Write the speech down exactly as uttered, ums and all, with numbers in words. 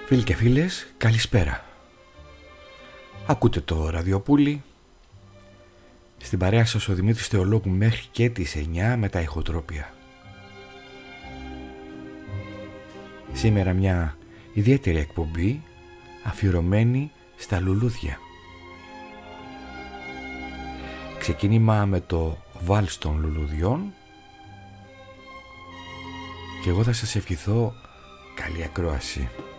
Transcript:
Φίλοι και φίλες, καλησπέρα. Ακούτε το ραδιοπούλι. Στην παρέα σας ο Δημήτρης Θεολόγου μέχρι και τις εννιά με τα ηχοτρόπια. Σήμερα μια ιδιαίτερη εκπομπή αφιερωμένη στα λουλούδια. Ξεκίνημα με το βάλς των λουλουδιών και εγώ θα σας ευχηθώ καλή ακρόαση.